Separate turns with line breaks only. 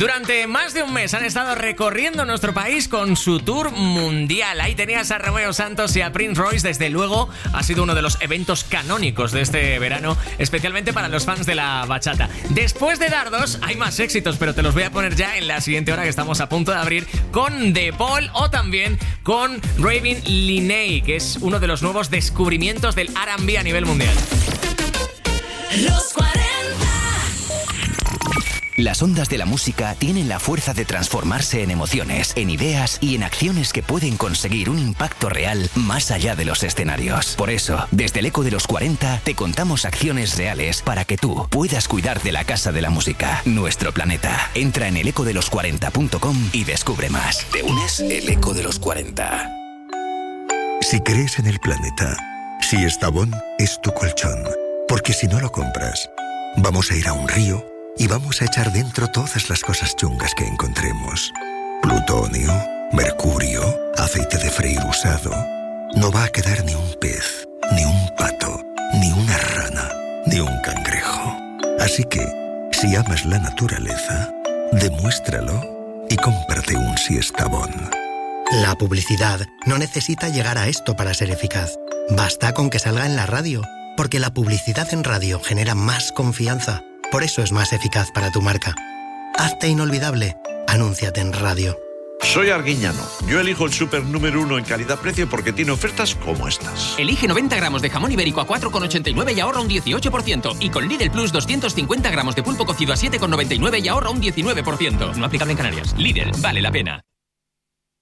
Durante más de un mes han estado recorriendo nuestro país con su tour mundial. Ahí tenías a Romeo Santos y a Prince Royce. Desde luego ha sido uno de los eventos canónicos de este verano, especialmente para los fans de la bachata. Después de Dardos hay más éxitos, pero te los voy a poner ya en la siguiente hora, que estamos a punto de abrir con The Paul o también con Ravin Linney, que es uno de los nuevos descubrimientos del R&B a nivel mundial.
Los 40.
Las ondas de la música tienen la fuerza de transformarse en emociones, en ideas y en acciones que pueden conseguir un impacto real más allá de los escenarios. Por eso, desde el Eco de los 40 te contamos acciones reales para que tú puedas cuidar de la Casa de la Música, nuestro planeta. Entra en elecodelos40.com y descubre más. ¿Te unes? El Eco de los 40.
Si crees en el planeta, si Estavón es tu colchón, porque si no lo compras, vamos a ir a un río y vamos a echar dentro todas las cosas chungas que encontremos. Plutonio, mercurio, aceite de freír usado. No va a quedar ni un pez, ni un pato, ni una rana, ni un cangrejo. Así que, si amas la naturaleza, demuéstralo y cómprate un Siestabón.
La publicidad no necesita llegar a esto para ser eficaz. Basta con que salga en la radio, porque la publicidad en radio genera más confianza. Por eso es más eficaz para tu marca. Hazte inolvidable. Anúnciate en radio.
Soy Arguiñano. Yo elijo el súper número 1 en calidad-precio porque tiene ofertas como estas.
Elige 90 gramos de jamón ibérico a 4,89 y ahorra un 18%. Y con Lidl Plus 250 gramos de pulpo cocido a 7,99 y ahorra un 19%. No aplicable en Canarias. Lidl, vale la pena.